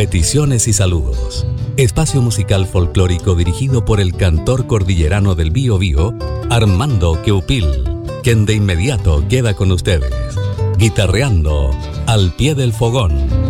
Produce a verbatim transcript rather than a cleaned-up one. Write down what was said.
Peticiones y saludos. Espacio musical folclórico dirigido por el cantor cordillerano del Bío Bío, Armando Queupil, quien de inmediato queda con ustedes, guitarreando al pie del fogón.